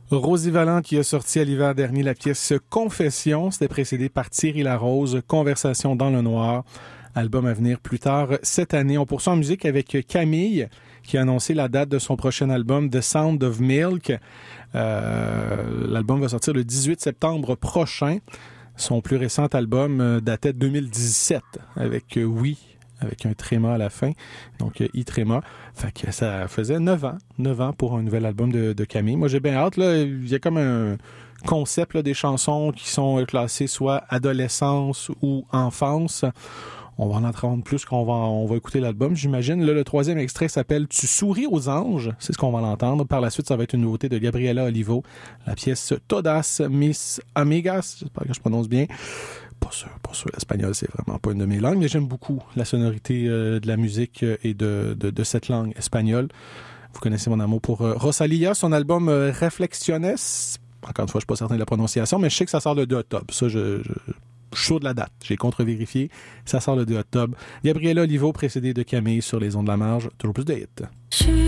Rosie Vallant qui a sorti à l'hiver dernier la pièce Confession. C'était précédé par Thierry Larose, Conversation dans le noir. Album à venir plus tard cette année. On poursuit en musique avec Camille qui a annoncé la date de son prochain album The Sound of Milk. L'album va sortir le 18 septembre prochain. Son plus récent album datait de 2017 avec Oui, avec un tréma à la fin, donc I-tréma. Fait que ça faisait 9 ans pour un nouvel album de Camille. Moi, j'ai bien hâte. Là, il y a comme un concept là, des chansons qui sont classées soit adolescence ou enfance. On va en apprendre plus quand on va écouter l'album, j'imagine. Là, le troisième extrait s'appelle « Tu souris aux anges ». C'est ce qu'on va l'entendre. Par la suite, ça va être une nouveauté de Gabriela Olivo. La pièce « Todas mis amigas ». J'espère que je prononce bien. Pas sûr. L'espagnol, c'est vraiment pas une de mes langues, mais j'aime beaucoup la sonorité de la musique et de cette langue espagnole. Vous connaissez mon amour pour Rosalía, son album Reflexiones. Encore une fois, je suis pas certain de la prononciation, mais je sais que ça sort le 2 octobre. Ça, je suis chaud de la date. J'ai contre-vérifié. Ça sort le 2 octobre. Gabriela Olivo, précédée de Camille sur les ondes de la marge. Toujours plus de hits.